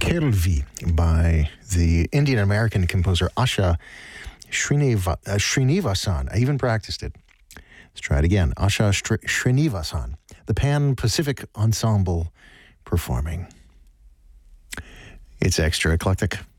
Kelvi by the Indian-American composer Asha Srinivasan. I even practiced it. Let's try it again. Asha Srinivasan, the Pan-Pacific Ensemble performing. It's Extra Eclectic.